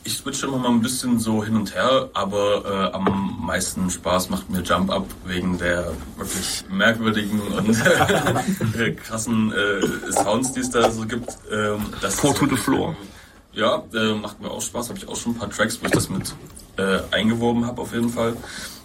ich switche immer mal ein bisschen so hin und her, aber am meisten Spaß macht mir Jump Up wegen der wirklich merkwürdigen und krassen Sounds, die es da so gibt. Four to the Floor. Ja, macht mir auch Spaß. Habe ich auch schon ein paar Tracks, wo ich das mit eingeworben habe auf jeden Fall.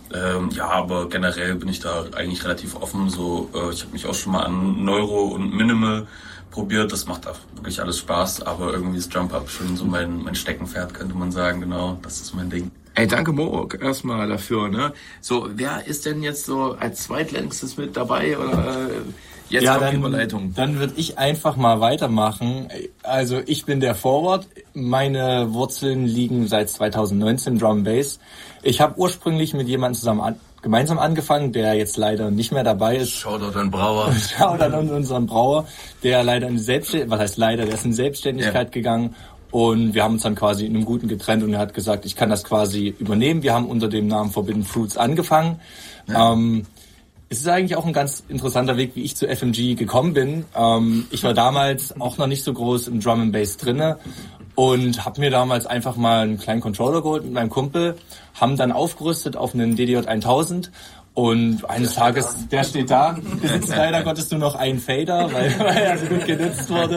Ja, aber generell bin ich da eigentlich relativ offen. So, ich habe mich auch schon mal an Neuro und Minimal probiert. Das macht auch wirklich alles Spaß, aber irgendwie ist Jump Up schon so mein Steckenpferd, könnte man sagen. Genau, das ist mein Ding. Ey, danke Moog erstmal dafür, ne? So, wer ist denn jetzt so als Zweitlängstes mit dabei oder jetzt ja, auf die Überleitung? Dann würde ich einfach mal weitermachen. Also ich bin der Forward. Meine Wurzeln liegen seit 2019 Drum Bass. Ich habe ursprünglich mit jemandem zusammen gemeinsam angefangen, der jetzt leider nicht mehr dabei ist. Shoutout an Brauer. Shoutout an unseren Brauer, der leider in der ist in Selbstständigkeit gegangen. Und wir haben uns dann quasi in einem Guten getrennt und er hat gesagt, ich kann das quasi übernehmen. Wir haben unter dem Namen Forbidden Fruits angefangen. Ja. Es ist eigentlich auch ein ganz interessanter Weg, wie ich zu FMG gekommen bin. Ich war damals auch noch nicht so groß im Drum and Bass drinne und habe mir damals einfach mal einen kleinen Controller geholt mit meinem Kumpel, haben dann aufgerüstet auf einen DDJ 1000 und eines Tages, der steht da, besitzt leider Gottes nur noch einen Fader, weil er so gut genutzt wurde.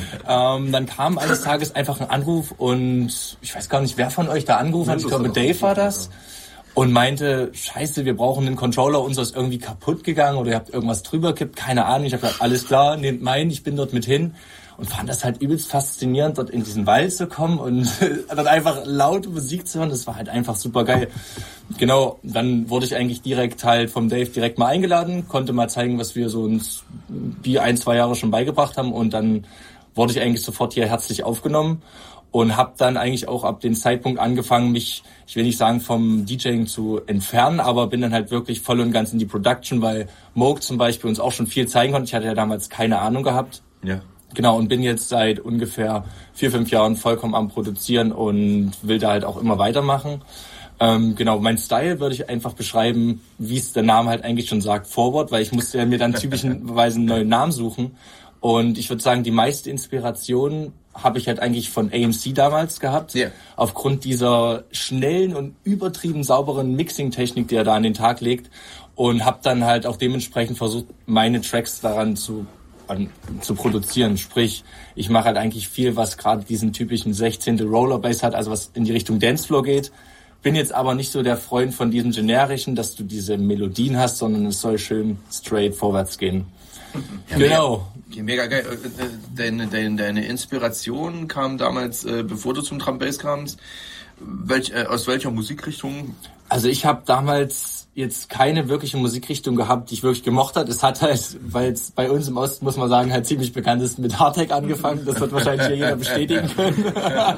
Dann kam eines Tages einfach ein Anruf und ich weiß gar nicht, wer von euch da angerufen hat, ich glaube Dave war das. Und meinte, scheiße, wir brauchen einen Controller, unser ist irgendwie kaputt gegangen oder ihr habt irgendwas drüber gekippt, keine Ahnung. Ich habe gesagt, alles klar, nehmt meinen, ich bin dort mit hin. Und fand das halt übelst faszinierend, dort in diesen Wald zu kommen und dann einfach laute Musik zu hören. Das war halt einfach super geil. Genau, dann wurde ich eigentlich direkt halt vom Dave direkt mal eingeladen, konnte mal zeigen, was wir so uns die 1-2 Jahre schon beigebracht haben. Und dann wurde ich eigentlich sofort hier herzlich aufgenommen. Und habe dann eigentlich auch ab dem Zeitpunkt angefangen, mich, ich will nicht sagen, vom DJing zu entfernen, aber bin dann halt wirklich voll und ganz in die Production, weil Moog zum Beispiel uns auch schon viel zeigen konnte. Ich hatte ja damals keine Ahnung gehabt. Ja. Genau, und bin jetzt seit ungefähr 4-5 Jahren vollkommen am Produzieren und will da halt auch immer weitermachen. Genau, mein Style würde ich einfach beschreiben, wie es der Name halt eigentlich schon sagt, Forward, weil ich musste ja mir dann typischerweise einen neuen Namen suchen. Und ich würde sagen, die meiste Inspiration habe ich halt eigentlich von AMC damals gehabt. Yeah. Aufgrund dieser schnellen und übertrieben sauberen Mixing-Technik, die er da an den Tag legt. Und habe dann halt auch dementsprechend versucht, meine Tracks daran zu produzieren. Sprich, ich mache halt eigentlich viel, was gerade diesen typischen 16. Rollerbass hat, also was in die Richtung Dancefloor geht. Bin jetzt aber nicht so der Freund von diesem generischen, dass du diese Melodien hast, sondern es soll schön straight vorwärts gehen. Ja, genau. Mega geil. Deine Inspiration kam damals, bevor du zum Drum Bass kamst, aus welcher Musikrichtung? Also ich habe damals jetzt keine wirkliche Musikrichtung gehabt, die ich wirklich gemocht habe. Es hat halt, weil es bei uns im Osten, muss man sagen, halt ziemlich bekannt ist, mit Hardtech angefangen. Das wird wahrscheinlich hier jeder bestätigen können.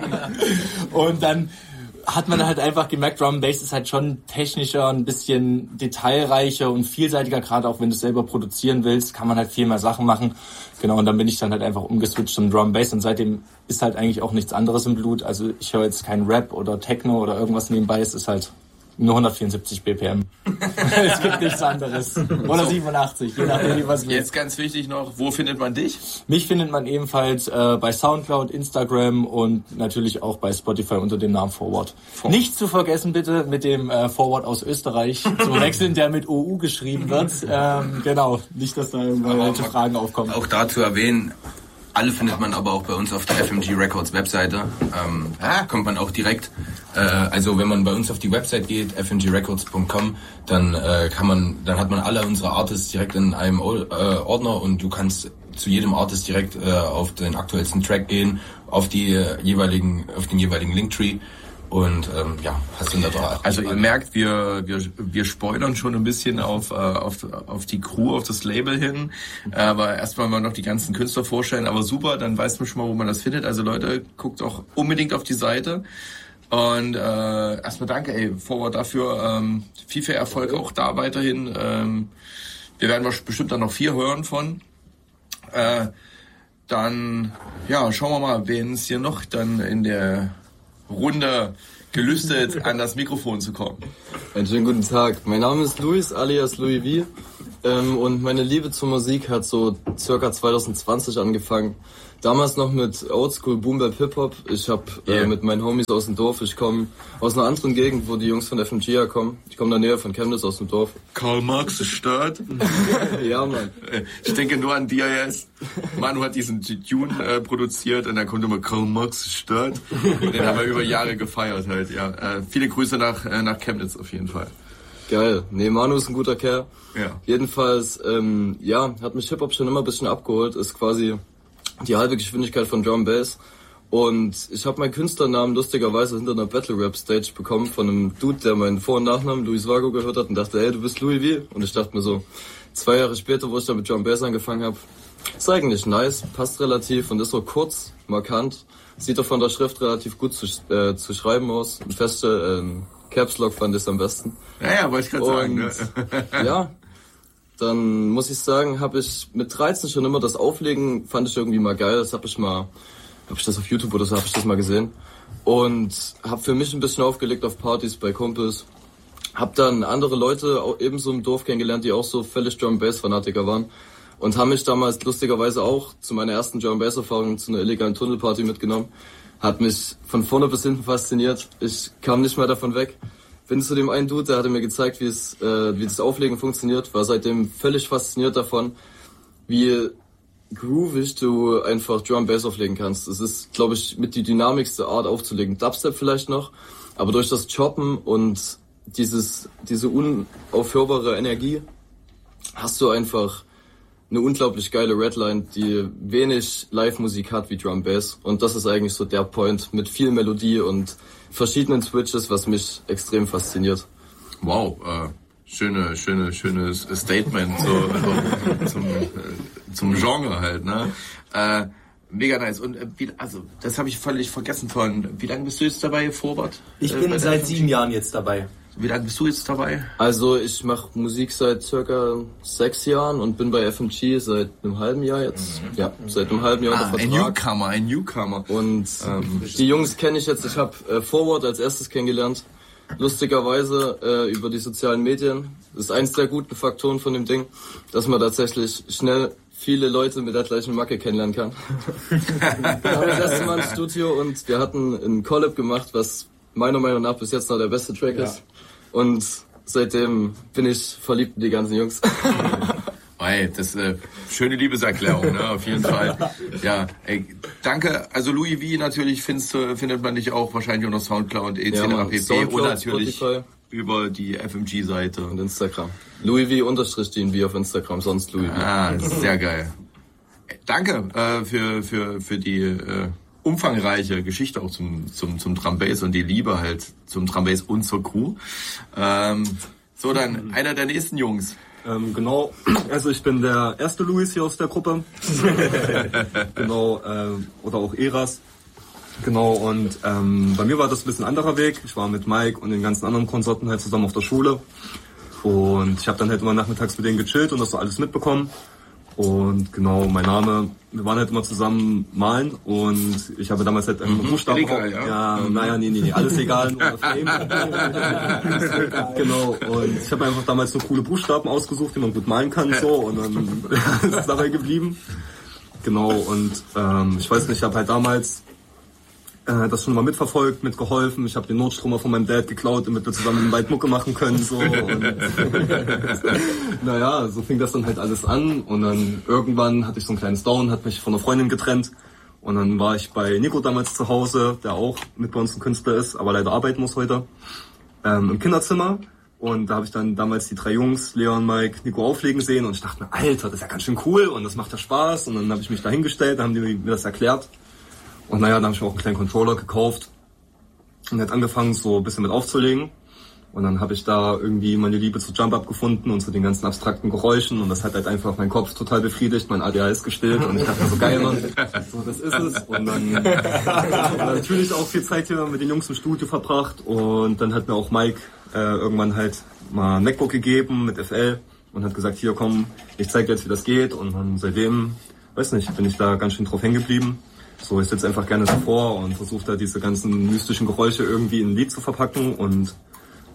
Und dann hat man halt einfach gemerkt, Drum Bass ist halt schon technischer, ein bisschen detailreicher und vielseitiger, gerade auch wenn du es selber produzieren willst, kann man halt viel mehr Sachen machen. Genau, und dann bin ich dann halt einfach umgeswitcht zum Drum Bass und seitdem ist halt eigentlich auch nichts anderes im Blut. Also ich höre jetzt kein Rap oder Techno oder irgendwas nebenbei, es ist halt nur 174 BPM. Es gibt nichts anderes. Oder so. 87, je nachdem, wie was will. Jetzt ganz wichtig noch, wo findet man dich? Mich findet man ebenfalls bei Soundcloud, Instagram und natürlich auch bei Spotify unter dem Namen Forward. Nicht zu vergessen bitte mit dem Forward aus Österreich zu wechseln, der mit OU geschrieben wird. Genau, nicht, dass da irgendwelche Fragen aufkommen. Auch dazu erwähnen, alle findet man aber auch bei uns auf der FMG Records Webseite. Kommt man auch direkt. Also wenn man bei uns auf die Website geht, fmgrecords.com, dann hat man alle unsere Artists direkt in einem Ordner und du kannst zu jedem Artist direkt auf den aktuellsten Track gehen, auf den jeweiligen Linktree. Und hast du da. Also ihr merkt, wir spoilern schon ein bisschen auf die Crew, auf das Label hin. Aber erstmal mal noch die ganzen Künstler vorstellen. Aber super, dann weiß man schon mal, wo man das findet. Also Leute, guckt auch unbedingt auf die Seite. Und erstmal danke, Forward dafür. Viel Erfolg auch da weiterhin. Wir werden bestimmt dann noch 4 hören von. Dann schauen wir mal, wen es hier noch dann in der Runde gelüstet, an das Mikrofon zu kommen. Einen schönen guten Tag. Mein Name ist Luis, alias Louis V. Und meine Liebe zur Musik hat so circa 2020 angefangen. Damals noch mit Oldschool Boom Bap Hip Hop. Ich habe mit meinen Homies aus dem Dorf, ich komme aus einer anderen Gegend, wo die Jungs von FMG herkommen. Ich komme in der Nähe von Chemnitz aus dem Dorf. Karl Marx ist Stadt. Ja, Mann. Ich denke nur an DIS. Manu hat diesen Tune produziert und dann kommt immer Karl Marx ist Stadt. Den haben wir über Jahre gefeiert halt, ja. Viele Grüße nach Chemnitz auf jeden Fall. Geil. Nee, Manu ist ein guter Kerl. Ja. Jedenfalls, hat mich Hip-Hop schon immer ein bisschen abgeholt. Ist quasi die halbe Geschwindigkeit von Drum Bass. Und ich habe meinen Künstlernamen lustigerweise hinter einer Battle-Rap-Stage bekommen von einem Dude, der meinen Vor- und Nachnamen Luis Vago gehört hat und dachte, hey, du bist Louis V. Und ich dachte mir so, 2 Jahre später, wo ich da mit Drum Bass angefangen habe, ist eigentlich nice, passt relativ und ist so kurz, markant. Sieht auch von der Schrift relativ gut zu schreiben aus. Caps Lock fand ich am besten. Ja, wollte ich gerade sagen. Ne? Ja, dann muss ich sagen, habe ich mit 13 schon immer das Auflegen, fand ich irgendwie mal geil. Das habe ich das auf YouTube oder so, habe ich das mal gesehen. Und habe für mich ein bisschen aufgelegt auf Partys bei Kumpels. Hab dann andere Leute ebenso im Dorf kennengelernt, die auch so völlig Drum-Bass-Fanatiker waren. Und haben mich damals lustigerweise auch zu meiner ersten Drum-Bass-Erfahrung zu einer illegalen Tunnelparty mitgenommen. Hat mich von vorne bis hinten fasziniert. Ich kam nicht mehr davon weg. Bin zu dem einen Dude, der hatte mir gezeigt, wie das Auflegen funktioniert. War seitdem völlig fasziniert davon, wie groovig du einfach Drum Bass auflegen kannst. Es ist, glaube ich, mit die dynamischste Art aufzulegen. Dubstep vielleicht noch, aber durch das Choppen und diese unaufhörbare Energie hast du einfach eine unglaublich geile Redline, die wenig Live-Musik hat wie Drum Bass. Und das ist eigentlich so der Point mit viel Melodie und verschiedenen Switches, was mich extrem fasziniert. Wow, schönes Statement zum Genre halt, ne? Mega nice. Und das habe ich völlig vergessen vorhin. Wie lange bist du jetzt dabei, Vorbart? Ich bin seit 7 Jahren jetzt dabei. Wie lange bist du jetzt dabei? Also ich mache Musik seit circa 6 Jahren und bin bei FMG seit einem halben Jahr jetzt. Ja, seit einem halben Jahr unter Vertrag. Ein Newcomer. Und die Jungs kenne ich jetzt. Ich habe Forward als erstes kennengelernt. Lustigerweise über die sozialen Medien. Das ist eins der guten Faktoren von dem Ding, dass man tatsächlich schnell viele Leute mit der gleichen Macke kennenlernen kann. Wir haben das erste Mal ein Studio und wir hatten ein Collab gemacht, was meiner Meinung nach bis jetzt noch der beste Track ist. Und seitdem bin ich verliebt in die ganzen Jungs. Ey, das ist eine schöne Liebeserklärung, ne? Auf jeden Fall. Ja, ey, danke. Also Louis V natürlich findet man dich auch wahrscheinlich unter Soundcloud, etc. pp. Und natürlich Spotify. Über die FMG-Seite. Und Instagram. Louis V_DNV auf Instagram, sonst Louis V. Ah, sehr geil. Danke für die umfangreiche Geschichte auch zum Drum Bass und die Liebe halt zum Drum Bass und zur Crew. So, dann einer der nächsten Jungs. Genau, also ich bin der erste Louis hier aus der Gruppe. Genau, oder auch Eras. Genau, und bei mir war das ein bisschen anderer Weg. Ich war mit Mike und den ganzen anderen Konsorten halt zusammen auf der Schule. Und ich habe dann halt immer nachmittags mit denen gechillt und das so alles mitbekommen. Und genau, mein Name, wir waren halt immer zusammen malen und ich habe damals halt einen Buchstaben. Legal, ja. Nee, alles egal, nur Fame. Genau, und ich habe einfach damals so coole Buchstaben ausgesucht, die man gut malen kann, so, und dann ist es dabei geblieben. Genau, und ich weiß nicht, ich habe halt damals das schon mal mitverfolgt, mitgeholfen. Ich habe den Notstromer von meinem Dad geklaut, damit wir zusammen einen Waldmucke machen können. So. Und naja, so fing das dann halt alles an. Und dann irgendwann hatte ich so ein kleines Down, hat mich von einer Freundin getrennt. Und dann war ich bei Nico damals zu Hause, der auch mit bei uns ein Künstler ist, aber leider arbeiten muss heute, im Kinderzimmer. Und da habe ich dann damals die 3 Jungs, Leon, Mike, Nico auflegen sehen. Und ich dachte mir, Alter, das ist ja ganz schön cool und das macht ja Spaß. Und dann habe ich mich da hingestellt, dann haben die mir das erklärt. Und naja, dann habe ich mir auch einen kleinen Controller gekauft und hat angefangen, so ein bisschen mit aufzulegen. Und dann habe ich da irgendwie meine Liebe zu Jump-Up gefunden und zu den ganzen abstrakten Geräuschen. Und das hat halt einfach meinen Kopf total befriedigt, mein ADHS gestillt. Und ich dachte mir so, geil, Mann, so, das ist es. Und dann natürlich auch viel Zeit hier mit den Jungs im Studio verbracht. Und dann hat mir auch Mike irgendwann halt mal ein MacBook gegeben mit FL und hat gesagt, hier komm, ich zeig dir jetzt, wie das geht. Und dann seitdem, weiß nicht, bin ich da ganz schön drauf hängen geblieben. So, ich sitze einfach gerne davor und versuche da diese ganzen mystischen Geräusche irgendwie in ein Lied zu verpacken und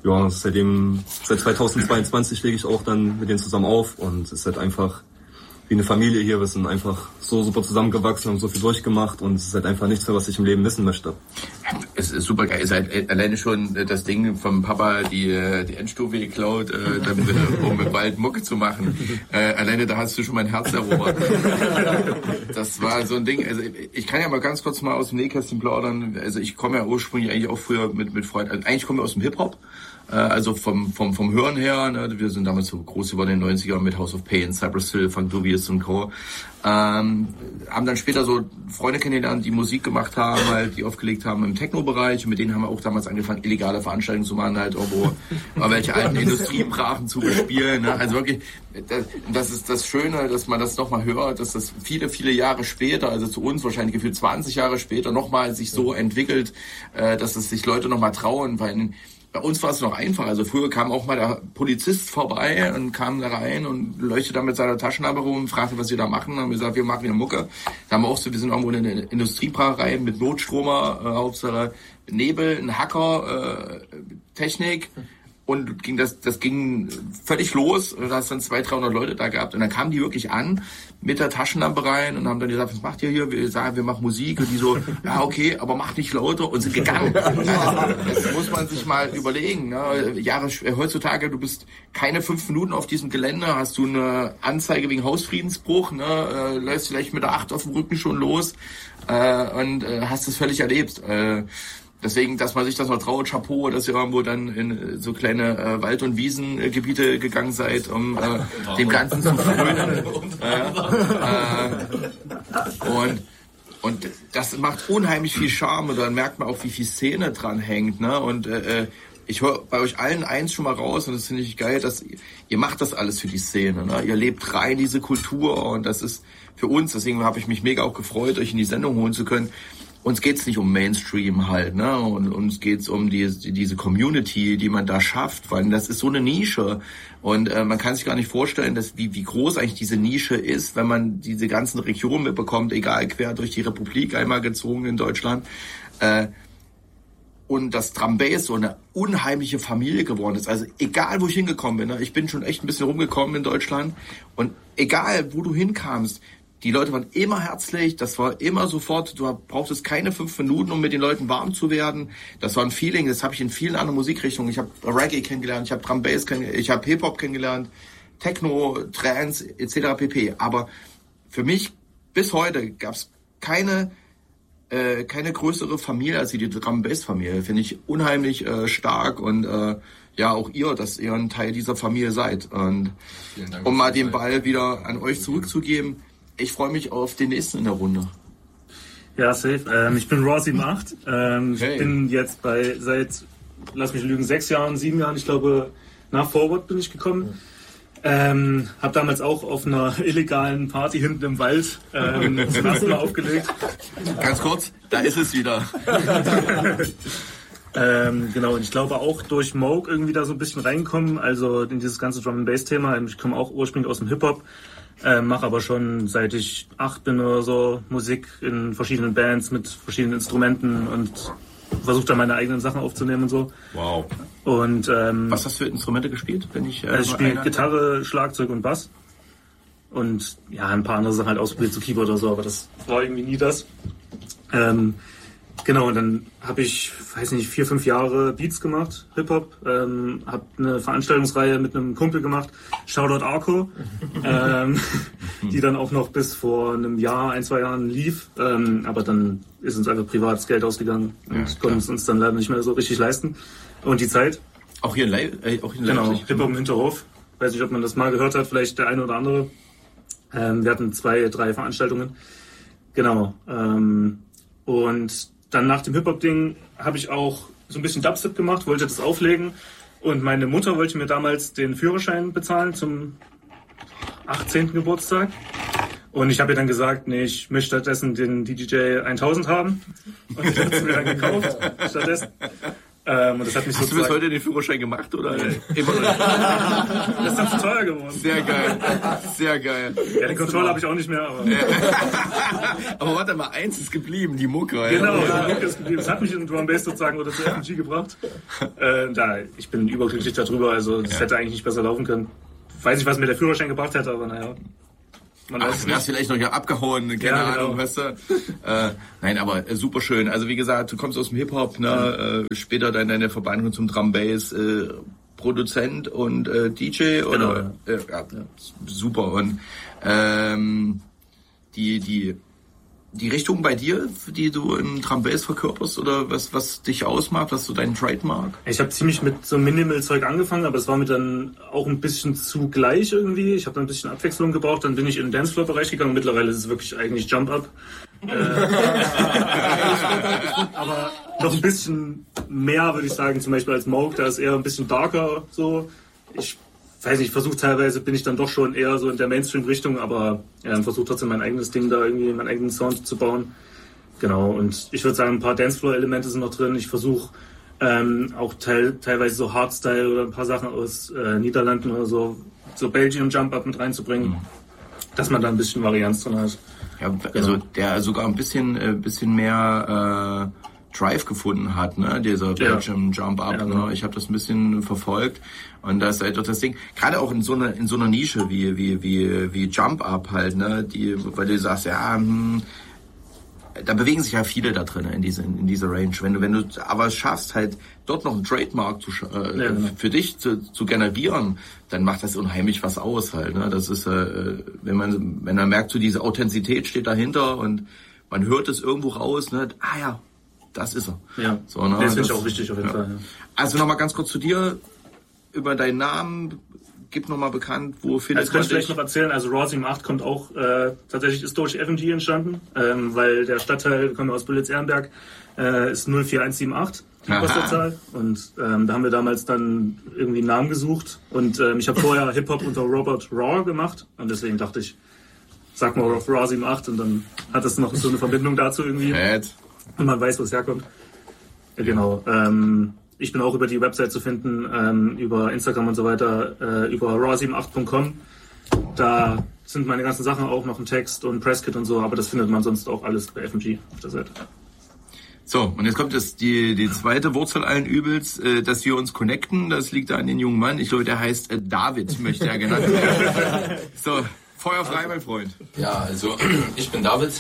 ja, seit 2022 lege ich auch dann mit denen zusammen auf und es ist halt einfach wie eine Familie hier. Wir sind einfach so super zusammengewachsen, haben so viel durchgemacht und es ist halt einfach nichts mehr, was ich im Leben missen möchte. Es ist super geil. Ihr seid alleine schon das Ding vom Papa, die Endstufe geklaut, um im Wald Mucke zu machen. Alleine da hast du schon mein Herz erobert. Das war so ein Ding. Also ich kann ja mal ganz kurz mal aus dem Nähkästchen plaudern. Also ich komme ja ursprünglich eigentlich auch früher mit Freunden. Also eigentlich komme ich aus dem Hip-Hop. Also vom Hören her, ne, wir sind damals so groß geworden in den 90ern mit House of Pain, Cypress Hill, Funk Dubious und Co. Haben dann später so Freunde kennengelernt, die Musik gemacht haben, halt, die aufgelegt haben im Techno-Bereich. Und mit denen haben wir auch damals angefangen, illegale Veranstaltungen zu machen, halt irgendwo mal welche alten Industriebrachen zu bespielen. Ne? Also wirklich, das ist das Schöne, dass man das nochmal hört, dass das viele, viele Jahre später, also zu uns wahrscheinlich gefühlt 20 Jahre später, nochmal sich so entwickelt, dass es sich Leute nochmal trauen, weil bei uns war es noch einfach. Also früher kam auch mal der Polizist vorbei und kam da rein und leuchtet da mit seiner Taschenlampe rum und fragte, was wir da machen. Und haben gesagt, wir machen hier Mucke. Da haben wir auch so, wir sind irgendwo in einer Industriebrauerei mit Notstromer, Hauptsache Nebel, ein Hacker, Technik. Und das ging völlig los. Da hast dann 200-300 Leute da gehabt. Und dann kamen die wirklich an mit der Taschenlampe rein und haben dann gesagt, was macht ihr hier? Wir sagen, wir machen Musik. Und die so, ja okay, aber macht nicht lauter, und sind gegangen. Das muss man sich mal überlegen. Ne? Heutzutage, du bist keine 5 Minuten auf diesem Gelände, hast du eine Anzeige wegen Hausfriedensbruch, ne? Läufst vielleicht mit der 8 auf dem Rücken schon los und hast es völlig erlebt. Deswegen, dass man sich das noch traut, Chapeau, dass ihr irgendwo dann in so kleine Wald- und Wiesengebiete gegangen seid, um dem Ganzen zu frönen. Und das macht unheimlich viel Charme und dann merkt man auch, wie viel Szene dran hängt. Ne? Und ich höre bei euch allen eins schon mal raus und das finde ich geil, dass ihr macht das alles für die Szene. Ne? Ihr lebt rein diese Kultur und das ist für uns, deswegen habe ich mich mega auch gefreut, euch in die Sendung holen zu können. Uns geht's nicht um Mainstream halt, ne? Und uns geht's um diese Community, die man da schafft, weil das ist so eine Nische. Und man kann sich gar nicht vorstellen, dass wie groß eigentlich diese Nische ist, wenn man diese ganzen Regionen mitbekommt, egal quer durch die Republik einmal gezogen in Deutschland. Und dass Drum Bass so eine unheimliche Familie geworden ist. Also egal, wo ich hingekommen bin, ne? Ich bin schon echt ein bisschen rumgekommen in Deutschland. Und egal, wo du hinkamst, die Leute waren immer herzlich, das war immer sofort, du brauchtest keine 5 Minuten, um mit den Leuten warm zu werden. Das war ein Feeling, das habe ich in vielen anderen Musikrichtungen. Ich habe Reggae kennengelernt, ich habe Drum Bass kennengelernt, ich habe Hip-Hop kennengelernt, Techno, Trance etc. pp. Aber für mich bis heute gab es keine größere Familie als die Drum Bass Familie. Finde ich unheimlich stark und ja, auch ihr, dass ihr ein Teil dieser Familie seid. Und um mal den Ball wieder an euch zurückzugeben, ich freue mich auf den nächsten in der Runde. Ja, safe. Ich bin Raw78. Ich bin jetzt seit, lass mich lügen, 6 Jahren, 7 Jahren, ich glaube, nach Forward bin ich gekommen. Hab damals auch auf einer illegalen Party hinten im Wald zum ersten Mal aufgelegt. Ganz kurz, da ist es wieder. Genau, und ich glaube auch durch Moog irgendwie da so ein bisschen reinkommen, also in dieses ganze Drum-and-Bass-Thema. Ich komme auch ursprünglich aus dem Hip-Hop. Mache aber schon seit ich 8 bin oder so Musik in verschiedenen Bands mit verschiedenen Instrumenten und versuche da meine eigenen Sachen aufzunehmen und so. Wow. Und was hast du für Instrumente gespielt? Ich spiele Gitarre, Schlagzeug und Bass. Und ja, ein paar andere Sachen halt ausprobiert, so Keyboard oder so, aber das war irgendwie nie das. Genau, und dann habe ich, 4, 5 Jahre Beats gemacht, Hip-Hop, habe eine Veranstaltungsreihe mit einem Kumpel gemacht, Shoutout Arco, die dann auch noch bis vor einem Jahr, 1, 2 Jahren lief, aber dann ist uns einfach privates Geld ausgegangen und konnten es uns dann leider nicht mehr so richtig leisten. Und die Zeit. Auch hier in Leipzig? Genau, Hip-Hop im Hinterhof. Weiß nicht, ob man das mal gehört hat, vielleicht der eine oder andere. Wir hatten 2, 3 Veranstaltungen. Genau. Und dann nach dem Hip-Hop-Ding habe ich auch so ein bisschen Dubstep gemacht, wollte das auflegen. Und meine Mutter wollte mir damals den Führerschein bezahlen zum 18. Geburtstag. Und ich habe ihr dann gesagt, nee, ich möchte stattdessen den DJI 1000 haben. Und die hat es mir dann gekauft stattdessen. Und das hat mich Hast du bis heute den Führerschein gemacht, oder? Nee. Immer noch nicht. Das ist dann zu teuer geworden. Sehr geil. Sehr geil. Ja, den Controller habe ich auch nicht mehr, aber... Aber warte mal, eins ist geblieben, die Mucke. Genau, die Mucke ist geblieben. Das hat mich in Drum Bass sozusagen oder zu FMG gebracht. Ich bin überglücklich darüber, also das hätte eigentlich nicht besser laufen können. Weiß nicht, was mir der Führerschein gebracht hätte, aber naja. Du hast vielleicht noch hier abgehauen, keine Ahnung, weißt du. Nein, aber super schön. Also wie gesagt, du kommst aus dem Hip-Hop, ne? Später dann deine Verbindung zum Drum Bass, Produzent und DJ oder ja, super. Und die Richtung bei dir, die du im Drum Bass verkörperst oder was dich ausmacht, was so dein Trademark? Ich habe ziemlich mit so Minimal-Zeug angefangen, aber es war mir dann auch ein bisschen zu gleich irgendwie. Ich habe dann ein bisschen Abwechslung gebraucht, dann bin ich in den Dancefloor-Bereich gegangen. Mittlerweile ist es wirklich eigentlich Jump-Up. Aber noch ein bisschen mehr, würde ich sagen, zum Beispiel als Moog, da ist eher ein bisschen darker so. Ich weiß nicht, versuche teilweise, bin ich dann doch schon eher so in der Mainstream-Richtung, aber versuche trotzdem mein eigenes Ding da irgendwie, meinen eigenen Sound zu bauen. Genau, und ich würde sagen, ein paar Dancefloor-Elemente sind noch drin. Ich versuche auch teilweise so Hardstyle oder ein paar Sachen aus Niederlanden oder so Belgian Jump-Up mit reinzubringen, dass man da ein bisschen Varianz drin hat. Ja, also der sogar ein bisschen mehr Drive gefunden hat, ne, dieser Belgium Jump-Up, ja, ne? Ich habe das ein bisschen verfolgt und das ist halt doch das Ding, gerade auch in so einer Nische wie Jump-Up halt, ne, weil du sagst, ja, da bewegen sich ja viele da drin in dieser Range. Wenn du aber es schaffst, halt dort noch einen Trademark für dich zu generieren, dann macht das unheimlich was aus halt, ne? Das ist wenn man merkt, so diese Authentizität steht dahinter und man hört es irgendwo raus, ne? Ah ja, das ist er. Ja, so, ne? Das finde ich auch wichtig auf jeden Fall. Ja. Also nochmal ganz kurz zu dir, über deinen Namen, gib nochmal bekannt, wo findet man dich? Das kann ich vielleicht noch erzählen, also Raw 78 kommt auch, tatsächlich ist durch FMG entstanden, weil der Stadtteil, wir kommen aus Bülitz-Ehrenberg, ist 04178, die Postleitzahl. Und da haben wir damals dann irgendwie einen Namen gesucht und ich habe vorher Hip-Hop unter Robert Raw gemacht und deswegen dachte ich, sag mal Raw 78 und dann hat das noch so eine Verbindung dazu irgendwie. Und man weiß, wo es herkommt. Genau. Ich bin auch über die Website zu finden, über Instagram und so weiter, über raw78.com. Da sind meine ganzen Sachen auch noch ein Text und Presskit und so, aber das findet man sonst auch alles bei FMG auf der Seite. So, und jetzt kommt die zweite Wurzel allen Übels, dass wir uns connecten. Das liegt da an den jungen Mann. Ich glaube, der heißt David, möchte er genannt werden. So, Feuer frei, mein Freund. Ja, also ich bin David.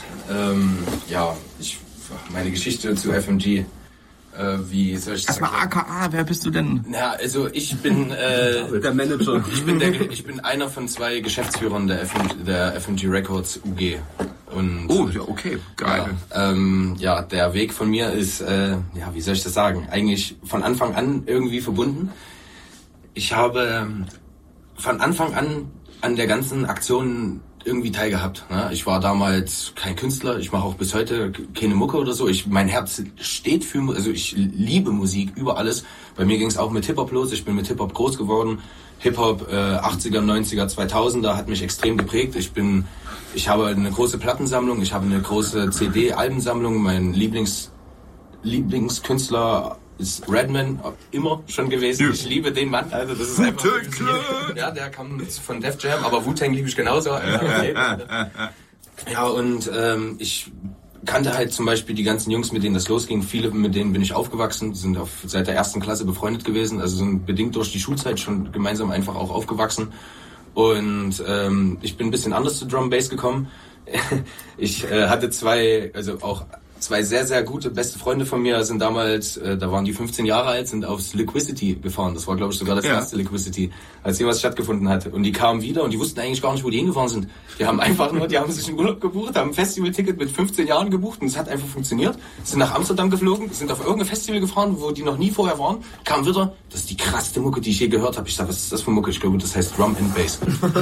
Meine Geschichte zu FMG. Wie soll ich das sagen? Erstmal AKA, wer bist du denn? Ja, also ich bin der Manager. Ich bin einer von 2 Geschäftsführern der FMG Records UG. Und, ja, okay, geil. Der Weg von mir ist, wie soll ich das sagen? Eigentlich von Anfang an irgendwie verbunden. Ich habe von Anfang an der ganzen Aktion irgendwie teilgehabt. Ne? Ich war damals kein Künstler, ich mache auch bis heute keine Mucke oder so. Mein Herz steht für, also ich liebe Musik über alles. Bei mir ging es auch mit Hip-Hop los, ich bin mit Hip-Hop groß geworden. Hip-Hop 80er, 90er, 2000er hat mich extrem geprägt. Ich habe eine große Plattensammlung, ich habe eine große CD-Albensammlung. Mein Lieblingskünstler ist Redman, immer schon gewesen. Ich liebe den Mann. Also das ist einfach ja, der kam von Def Jam, aber Wu-Tang liebe ich genauso. Ja, und ich kannte halt zum Beispiel die ganzen Jungs, mit denen das losging. Viele, mit denen bin ich aufgewachsen, sind seit der 1. Klasse befreundet gewesen, also sind bedingt durch die Schulzeit schon gemeinsam einfach auch aufgewachsen. Und ich bin ein bisschen anders zu Drum Bass gekommen. Ich hatte zwei sehr, sehr gute beste Freunde von mir, sind damals, da waren die 15 Jahre alt, sind aufs Liquidity gefahren. Das war, glaube ich, sogar das erste Liquidity, als jemals stattgefunden hat. Und die kamen wieder und die wussten eigentlich gar nicht, wo die hingefahren sind. Die haben sich einen Urlaub gebucht, haben ein Festivalticket mit 15 Jahren gebucht und es hat einfach funktioniert. Sind nach Amsterdam geflogen, sind auf irgendein Festival gefahren, wo die noch nie vorher waren, kamen wieder. Das ist die krasseste Mucke, die ich je gehört habe. Ich sag, was ist das für Mucke? Ich glaube, das heißt Drum and Bass.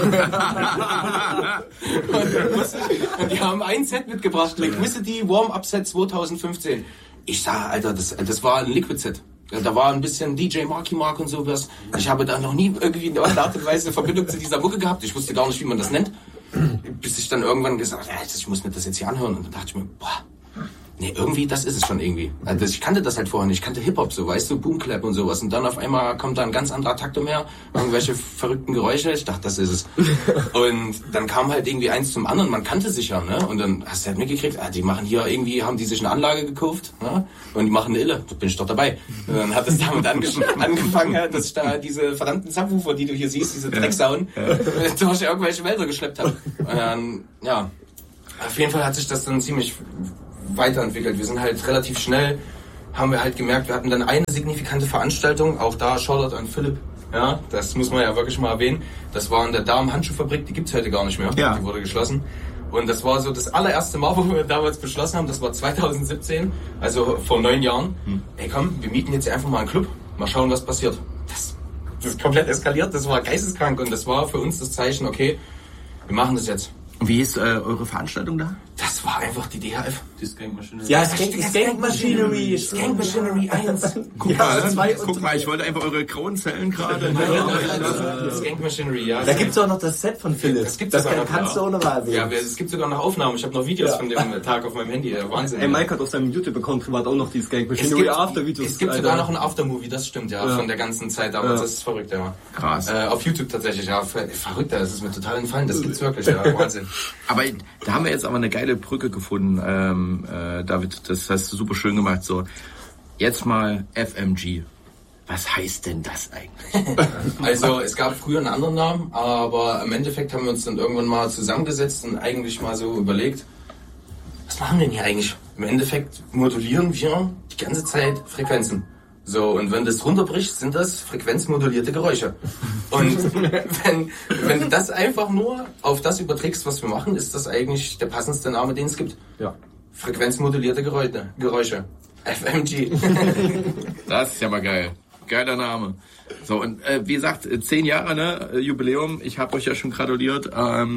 und die haben ein Set mitgebracht, Liquidity Warm-Up-Set 2015. Ich sag, Alter, das war ein Liquid-Set. Da war ein bisschen DJ Marky Mark und sowas. Ich habe da noch nie irgendwie in irgendeiner Art und Weise eine Verbindung zu dieser Mucke gehabt. Ich wusste gar nicht, wie man das nennt. Bis ich dann irgendwann gesagt habe, ich muss mir das jetzt hier anhören. Und dann dachte ich mir, nee, irgendwie, das ist es schon irgendwie. Also ich kannte das halt vorher nicht. Ich kannte Hip-Hop, so, weißt du, Boomclap und sowas. Und dann auf einmal kommt da ein ganz anderer Takt umher, irgendwelche verrückten Geräusche. Ich dachte, das ist es. Und dann kam halt irgendwie eins zum anderen. Man kannte sich ja, ne? Und dann hast du halt mitgekriegt, die machen hier irgendwie, haben die sich eine Anlage gekauft, ne? Und die machen eine Ille. Da bin ich doch dabei. Und dann hat es damit angefangen, dass ich da diese verdammten Subwoofer, die du hier siehst, diese Drecksauen, durch irgendwelche Wälder geschleppt habe. Und dann, ja, auf jeden Fall hat sich das dann ziemlich weiterentwickelt. Wir sind halt relativ schnell, haben wir halt gemerkt, wir hatten dann eine signifikante Veranstaltung, auch da Shoutout an Philipp, ja, das muss man ja wirklich mal erwähnen. Das war in der Damen-Handschuhfabrik, die gibt's heute gar nicht mehr, die wurde geschlossen. Und das war so das allererste Mal, wo wir damals beschlossen haben, das war 2017, also vor 9 Jahren. Ey komm, wir mieten jetzt einfach mal einen Club, mal schauen, was passiert. Das ist komplett eskaliert, das war geisteskrank und das war für uns das Zeichen, okay, wir machen das jetzt. Und wie ist eure Veranstaltung da? Das war einfach die DHF. Die Skank Machinery. Ja, Skank Machinery. Skank Machinery 1. Guck mal, ich wollte einfach eure grauen Zellen gerade. Skank Machinery, ja. Da gibt's auch noch das Set von Philipp. Das kannst du auch noch mal erwähnen. Ja, es gibt sogar noch Aufnahmen. Ich habe noch Videos von dem Tag auf meinem Handy. Wahnsinn. Ey, Mike hat auf seinem YouTube-Account privat auch noch die Skank Machinery After-Videos. Es gibt sogar noch ein Aftermovie, das stimmt, ja, von der ganzen Zeit damals. Das ist verrückt, ja. Krass. Auf YouTube tatsächlich, ja. Verrückt, das ist mir total entfallen. Das gibt's wirklich, ja. Wahnsinn. Aber da haben wir jetzt aber eine geile Brücke gefunden, David, das hast du super schön gemacht. So, jetzt mal FMG. Was heißt denn das eigentlich? Also es gab früher einen anderen Namen, aber im Endeffekt haben wir uns dann irgendwann mal zusammengesetzt und eigentlich mal so überlegt, was machen wir denn hier eigentlich? Im Endeffekt modulieren wir die ganze Zeit Frequenzen. So, und wenn das runterbricht, sind das frequenzmodulierte Geräusche. Und wenn du das einfach nur auf das überträgst, was wir machen, ist das eigentlich der passendste Name, den es gibt. Ja. Frequenzmodulierte Geräusche. FMG. Das ist ja mal geil. Geiler Name. So, und wie gesagt, 10 Jahre, ne, Jubiläum. Ich habe euch ja schon gratuliert.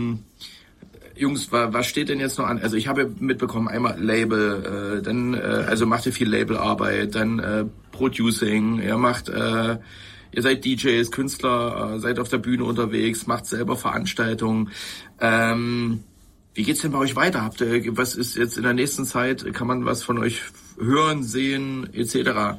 Jungs, was steht denn jetzt noch an? Also ich habe mitbekommen, einmal Label, dann also macht ihr viel Labelarbeit, dann Producing, ihr seid DJs, Künstler, seid auf der Bühne unterwegs, macht selber Veranstaltungen. Wie geht's denn bei euch weiter? Was ist jetzt in der nächsten Zeit? Kann man was von euch hören, sehen, etc.?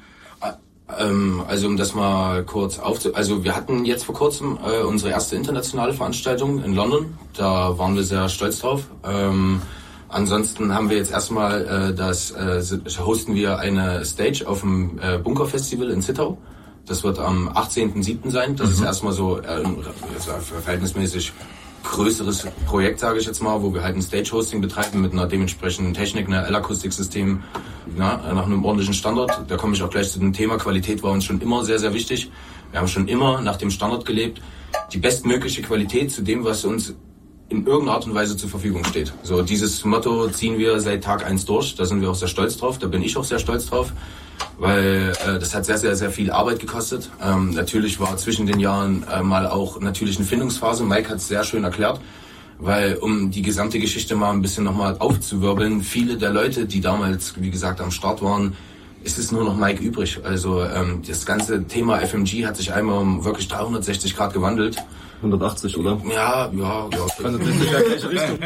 Also um das mal kurz also wir hatten jetzt vor kurzem unsere erste internationale Veranstaltung in London. Da waren wir sehr stolz drauf. Ansonsten haben wir jetzt erstmal hosten wir eine Stage auf dem Bunker Festival in Zittau. Das wird am 18.07. sein. Das ist erstmal so verhältnismäßig größeres Projekt, sage ich jetzt mal, wo wir halt ein Stage-Hosting betreiben mit einer dementsprechenden Technik, einer L-Akustiksystem, nach einem ordentlichen Standard. Da komme ich auch gleich zu dem Thema. Qualität war uns schon immer sehr, sehr wichtig. Wir haben schon immer nach dem Standard gelebt. Die bestmögliche Qualität zu dem, was uns in irgendeiner Art und Weise zur Verfügung steht. So, dieses Motto ziehen wir seit Tag 1 durch. Da sind wir auch sehr stolz drauf. Da bin ich auch sehr stolz drauf. Weil das hat sehr, sehr, sehr viel Arbeit gekostet. Natürlich war zwischen den Jahren mal auch natürlich eine Findungsphase. Mike hat es sehr schön erklärt, weil um die gesamte Geschichte mal ein bisschen nochmal aufzuwirbeln, viele der Leute, die damals, wie gesagt, am Start waren, ist es nur noch Mike übrig. Also das ganze Thema FMG hat sich einmal um wirklich 360 Grad gewandelt. 180, oder? Ja. 160 gleiche Richtung.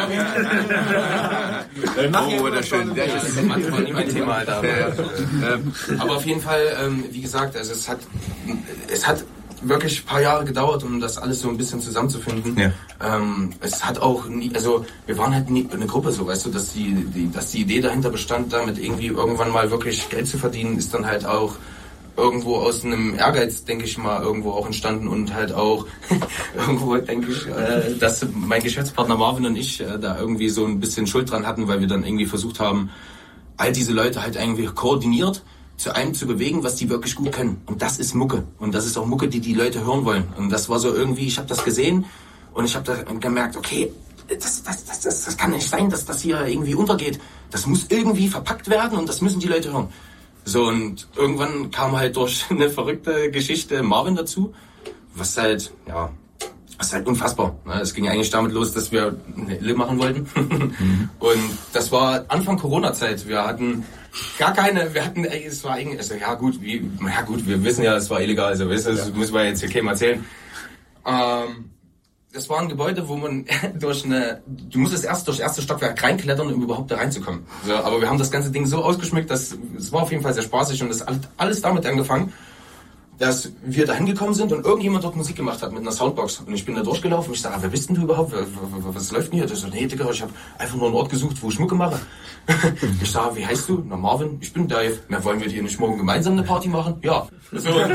Oh, das schön. Das war nie mein Thema, Alter. Aber auf jeden Fall, wie gesagt, also es hat wirklich ein paar Jahre gedauert, um das alles so ein bisschen zusammenzufinden. Ja. Es hat auch nie, also wir waren halt nie eine Gruppe, so, weißt du, dass die Idee dahinter bestand, damit irgendwie irgendwann mal wirklich Geld zu verdienen, ist dann halt auch irgendwo aus einem Ehrgeiz, denke ich mal, irgendwo auch entstanden und halt auch irgendwo, denke ich, dass mein Geschäftspartner Marvin und ich da irgendwie so ein bisschen Schuld dran hatten, weil wir dann irgendwie versucht haben, all diese Leute halt irgendwie koordiniert zu einem zu bewegen, was die wirklich gut können. Und das ist Mucke. Und das ist auch Mucke, die Leute hören wollen. Und das war so irgendwie, ich habe das gesehen und ich habe da gemerkt, okay, das kann nicht sein, dass das hier irgendwie untergeht. Das muss irgendwie verpackt werden und das müssen die Leute hören. So, und irgendwann kam halt durch eine verrückte Geschichte Marvin dazu, was halt unfassbar. Es ging eigentlich damit los, dass wir eine Ille machen wollten. Und das war Anfang Corona-Zeit. Wir hatten es war eigentlich, also wir wissen ja, es war illegal, also das müssen wir jetzt hier keinem erzählen. das war ein Gebäude, wo man du musstest erst durch das erste Stockwerk reinklettern, um überhaupt da reinzukommen. So, aber wir haben das ganze Ding so ausgeschmückt, dass es war auf jeden Fall sehr spaßig und das hat alles damit angefangen, dass wir da hingekommen sind und irgendjemand dort Musik gemacht hat mit einer Soundbox. Und ich bin da durchgelaufen und ich sage, wer bist denn du überhaupt? Was läuft denn hier? Der so, nee, Digga, ich habe einfach nur einen Ort gesucht, wo ich Mucke mache. Ich sage, wie heißt du? Na, Marvin, ich bin Dave. Na, wollen wir hier nicht morgen gemeinsam eine Party machen? Ja. So, dann,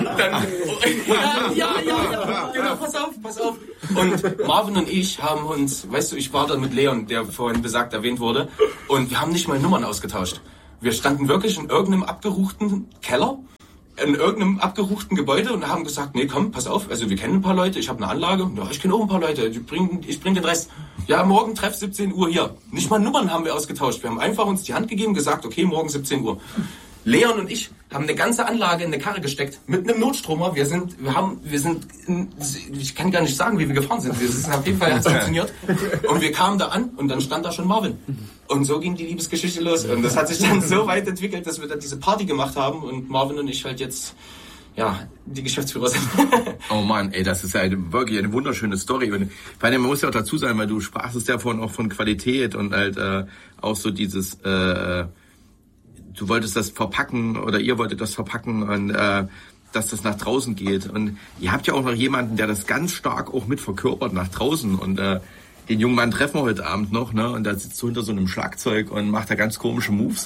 ja. Genau, pass auf. Und Marvin und ich haben uns, weißt du, ich war da mit Leon, der vorhin besagt erwähnt wurde, und wir haben nicht mal Nummern ausgetauscht. Wir standen wirklich in irgendeinem abgeruchten Keller, in irgendeinem abgeruchten Gebäude und haben gesagt, nee, komm, pass auf, also wir kennen ein paar Leute, ich habe eine Anlage, ja, ich kenne auch ein paar Leute, ich bring den Rest. Ja, morgen Treff 17 Uhr hier. Nicht mal Nummern haben wir ausgetauscht. Wir haben einfach uns die Hand gegeben, gesagt, okay, morgen 17 Uhr. Leon und ich haben eine ganze Anlage in eine Karre gesteckt mit einem Notstromer. Wir sind, ich kann gar nicht sagen, wie wir gefahren sind. Das hat auf jeden Fall funktioniert. Und wir kamen da an und dann stand da schon Marvin. Und so ging die Liebesgeschichte los. Und das hat sich dann so weit entwickelt, dass wir dann diese Party gemacht haben und Marvin und ich halt jetzt, ja, die Geschäftsführer sind. Oh Mann, ey, das ist ja wirklich eine wunderschöne Story. Und vor allem, man muss ja auch dazu sagen, weil du sprachst ja vorhin auch von Qualität und halt auch so dieses du wolltest das verpacken oder ihr wolltet das verpacken und dass das nach draußen geht. Und ihr habt ja auch noch jemanden, der das ganz stark auch mit verkörpert nach draußen. Und den jungen Mann treffen wir heute Abend noch, ne? Und da sitzt so hinter so einem Schlagzeug und macht da ganz komische Moves.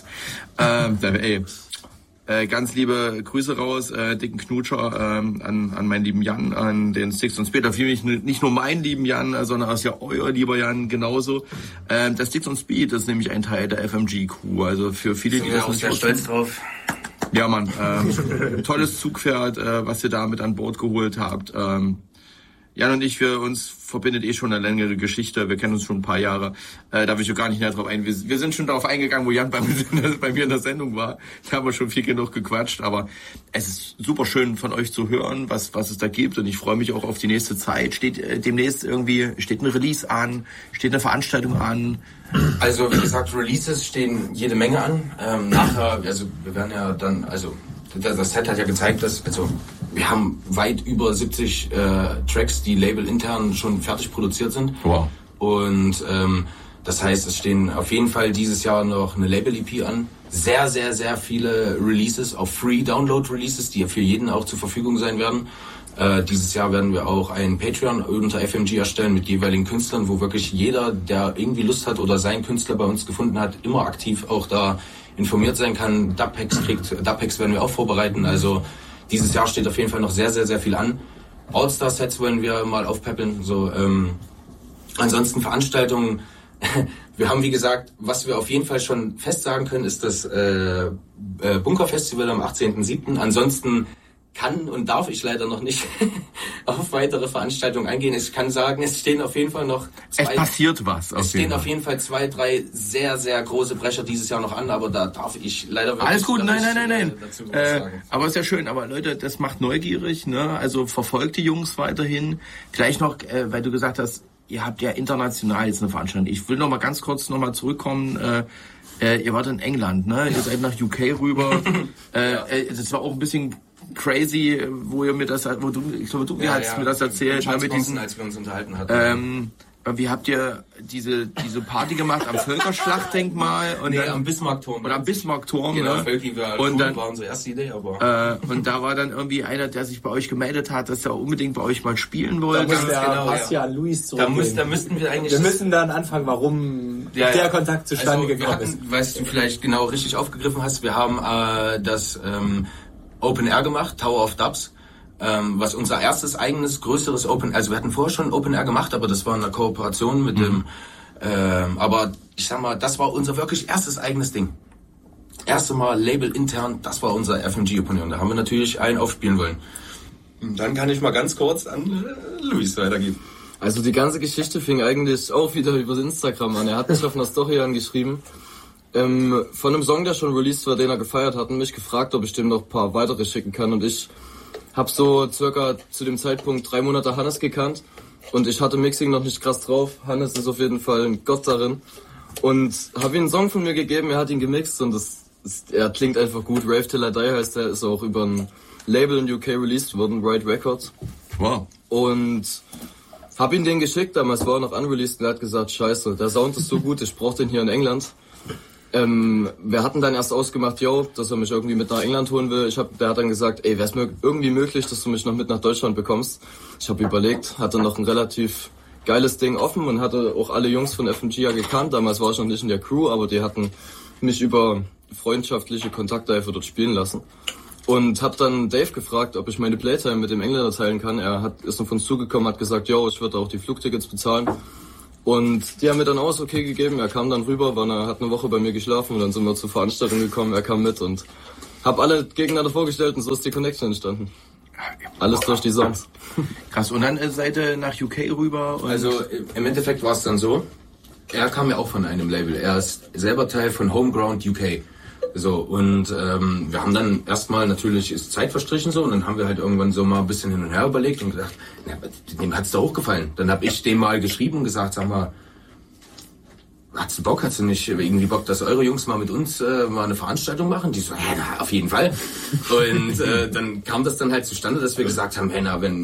Ganz liebe Grüße raus, dicken Knutscher an meinen lieben Jan, an den Sticks und Speed. Für mich nicht nur meinen lieben Jan, sondern auch ja euer lieber Jan genauso. Das Sticks und Speed ist nämlich ein Teil der FMG-Crew. Also für viele, die das nicht sehr stolz drauf. Ja, Mann, tolles Zugpferd, was ihr da mit an Bord geholt habt. Jan und ich, für uns verbindet schon eine längere Geschichte. Wir kennen uns schon ein paar Jahre. Da will ich auch gar nicht näher drauf ein. Wir sind schon darauf eingegangen, wo Jan bei mir in der Sendung war. Da haben wir schon viel genug gequatscht. Aber es ist super schön von euch zu hören, was es da gibt. Und ich freue mich auch auf die nächste Zeit. Steht ein Release an? Steht eine Veranstaltung an? Also, wie gesagt, Releases stehen jede Menge an. Nachher, also wir werden ja dann, also das Set hat ja gezeigt, dass, also wir haben weit über 70 Tracks, die labelintern schon fertig produziert sind. Wow. Und das heißt, es stehen auf jeden Fall dieses Jahr noch eine Label-EP an. Sehr, sehr, sehr viele Releases, auch Free-Download-Releases, die für jeden auch zur Verfügung sein werden. Dieses Jahr werden wir auch ein Patreon unter FMG erstellen mit jeweiligen Künstlern, wo wirklich jeder, der irgendwie Lust hat oder seinen Künstler bei uns gefunden hat, immer aktiv auch da informiert sein kann. Dubpacks werden wir auch vorbereiten. Also dieses Jahr steht auf jeden Fall noch sehr, sehr, sehr viel an. All-Star-Sets wollen wir mal aufpäppeln. So, ansonsten Veranstaltungen. Wir haben, wie gesagt, was wir auf jeden Fall schon fest sagen können, ist das Bunker-Festival am 18.07. Ansonsten kann und darf ich leider noch nicht auf weitere Veranstaltungen eingehen. Ich kann sagen, es stehen auf jeden Fall noch Es passiert was. Es stehen auf jeden Fall 2, 3 sehr, sehr große Brecher dieses Jahr noch an, aber da darf ich leider wirklich alles gut, nein. Dazu sagen. Aber ist ja schön, aber Leute, das macht neugierig, ne? Also verfolgt die Jungs weiterhin. Gleich noch, weil du gesagt hast, ihr habt ja international jetzt eine Veranstaltung. Ich will noch mal ganz kurz noch mal zurückkommen. Ihr wart in England, ne? Ihr seid nach UK rüber. Das war auch ein bisschen crazy, wo du mir das erzählt, mit mit diesen, als wir uns unterhalten hatten. Wie habt ihr diese Party gemacht am Völkerschlachtdenkmal und dann am Bismarckturm. Oder am Bismarckturm, genau, ne? Völki war und cool, dann war unsere erste Idee, aber und da war dann irgendwie einer, der sich bei euch gemeldet hat, dass er unbedingt bei euch mal spielen wollte. Da muss der genau, Bastian Luis da zurückgehen. müssten wir eigentlich... Wir müssen dann anfangen, warum der Kontakt zustande gekommen ist. Weißt du, vielleicht genau richtig aufgegriffen hast, wir haben das Open Air gemacht, Tower of Dubs, was unser erstes eigenes, größeres also wir hatten vorher schon Open Air gemacht, aber das war eine Kooperation mit dem, aber ich sag mal, das war unser wirklich erstes eigenes Ding. Erste Mal Label intern, das war unser FMG Open Air und da haben wir natürlich einen aufspielen wollen. Und dann kann ich mal ganz kurz an Luis weitergeben. Also die ganze Geschichte fing eigentlich auch wieder über Instagram an. Er hat mich auf einer Story angeschrieben, von einem Song, der schon released war, den er gefeiert hat, und mich gefragt, ob ich dem noch ein paar weitere schicken kann. Und ich habe so circa zu dem Zeitpunkt 3 Monate Hannes gekannt und ich hatte Mixing noch nicht krass drauf. Hannes ist auf jeden Fall ein Gott darin. Und habe ihm einen Song von mir gegeben, er hat ihn gemixt und er klingt einfach gut. Rave Till I Die heißt der, ist auch über ein Label in UK released worden, Right Records. Wow. Und Hab ihn den geschickt, damals war er noch unreleased und er hat gesagt, scheiße, der Sound ist so gut, ich brauch den hier in England. Wir hatten dann erst ausgemacht, dass er mich irgendwie mit nach England holen will. Der hat dann gesagt, ey, wär's mir irgendwie möglich, dass du mich noch mit nach Deutschland bekommst. Ich habe überlegt, hatte noch ein relativ geiles Ding offen und hatte auch alle Jungs von FMG ja gekannt. Damals war ich noch nicht in der Crew, aber die hatten mich über freundschaftliche Kontakte einfach dort spielen lassen. Und hab dann Dave gefragt, ob ich meine Playtime mit dem Engländer teilen kann. Ist noch von uns zugekommen, hat gesagt, ich würde auch die Flugtickets bezahlen. Und die haben mir dann auch okay gegeben. Er kam dann rüber, hat eine Woche bei mir geschlafen und dann sind wir zur Veranstaltung gekommen. Er kam mit und hab alle gegeneinander vorgestellt und so ist die Connection entstanden. Alles durch die Songs. Krass, und dann seid ihr nach UK rüber? Und Also im Endeffekt war es dann so, er kam ja auch von einem Label. Er ist selber Teil von Homeground UK. So, und wir haben dann erstmal, natürlich ist Zeit verstrichen so, und dann haben wir halt irgendwann so mal ein bisschen hin und her überlegt und gedacht, dem hat's da hochgefallen. Dann habe ich dem mal geschrieben und gesagt, sag mal, hast du nicht irgendwie Bock, dass eure Jungs mal mit uns mal eine Veranstaltung machen? Die so, na, auf jeden Fall. Und dann kam das dann halt zustande, dass wir gesagt haben,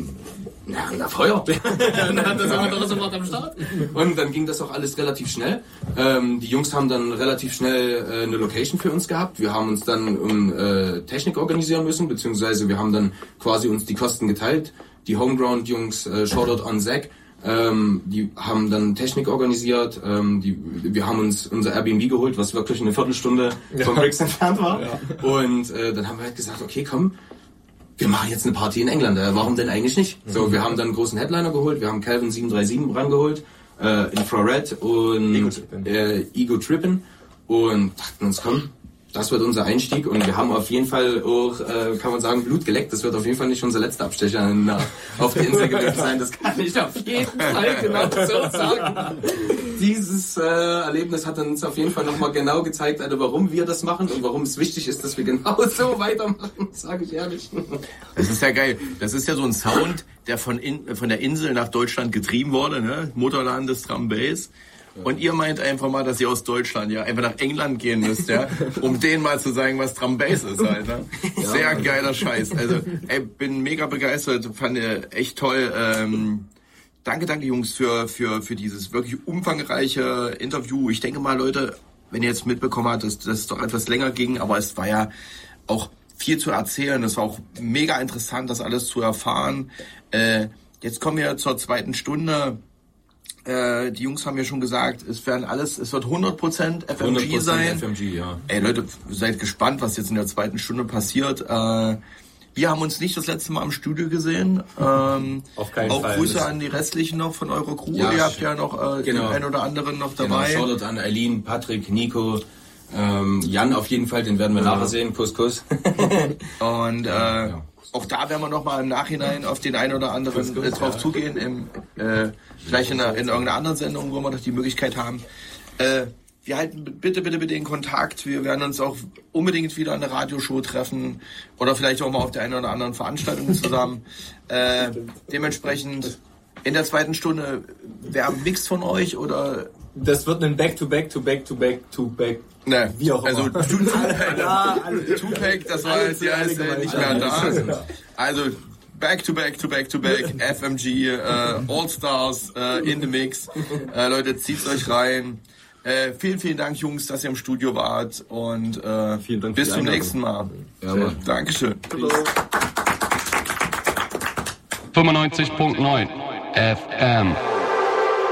Feuer. Dann hat das aber doch sofort am Start. Und dann ging das auch alles relativ schnell. Die Jungs haben dann relativ schnell eine Location für uns gehabt. Wir haben uns dann um Technik organisieren müssen, beziehungsweise wir haben dann quasi uns die Kosten geteilt. Die Homeground-Jungs, Shoutout an Zack, die haben dann Technik organisiert. Wir haben uns unser Airbnb geholt, was wirklich eine Viertelstunde vom Bricks entfernt war. Ja. Und dann haben wir halt gesagt, okay, komm, wir machen jetzt eine Party in England. Warum denn eigentlich nicht? So, wir haben dann einen großen Headliner geholt. Wir haben Calvin 737 rangeholt, Infrared und Ego Trippin und dachten uns, komm, das wird unser Einstieg. Und wir haben auf jeden Fall auch, kann man sagen, Blut geleckt. Das wird auf jeden Fall nicht unser letzter Abstecher auf der Insel gewesen sein. Das kann ich auf jeden Fall genau so sagen. Dieses Erlebnis hat uns auf jeden Fall nochmal genau gezeigt, warum wir das machen und warum es wichtig ist, dass wir genau so weitermachen, sage ich ehrlich. Das ist ja geil. Das ist ja so ein Sound, der von der Insel nach Deutschland getrieben wurde, ne? Mutterland des Drum Bass. Und ihr meint einfach mal, dass ihr aus Deutschland einfach nach England gehen müsst, um denen mal zu sagen, was Drum Bass ist, Alter. Sehr geiler Scheiß. Also, bin mega begeistert, fand echt toll. Danke, Jungs, für dieses wirklich umfangreiche Interview. Ich denke mal, Leute, wenn ihr jetzt mitbekommen habt, dass es doch etwas länger ging, aber es war ja auch viel zu erzählen. Es war auch mega interessant, das alles zu erfahren. Jetzt kommen wir zur zweiten Stunde. Die Jungs haben ja schon gesagt, es wird 100% FMG sein. FMG, ja. Leute, seid gespannt, was jetzt in der zweiten Stunde passiert. Wir haben uns nicht das letzte Mal im Studio gesehen. Auf keinen Fall. Auch Grüße an die restlichen noch von eurer Crew. Ja, ihr habt ja noch den einen oder anderen noch dabei. Genau, Shoutout an Eileen, Patrick, Nico, Jan auf jeden Fall, den werden wir nachher sehen. Kuss. Und auch da werden wir noch mal im Nachhinein auf den einen oder anderen drauf zugehen. Vielleicht in irgendeiner anderen Sendung, wo wir noch die Möglichkeit haben. Wir halten bitte den Kontakt. Wir werden uns auch unbedingt wieder an der Radioshow treffen oder vielleicht auch mal auf der einen oder anderen Veranstaltung zusammen. Dementsprechend in der zweiten Stunde, wer mixt von euch oder? Das wird ein Back-to-Back. Ne, wie auch immer. Also Tupac, das war jetzt ja nicht mehr da. Also Back-to-Back, FMG, All-Stars in the Mix. Leute, zieht's euch rein. Vielen Dank, Jungs, dass ihr im Studio wart und vielen Dank bis zum nächsten Mal. Ja, Mann. Dankeschön. 95.9 FM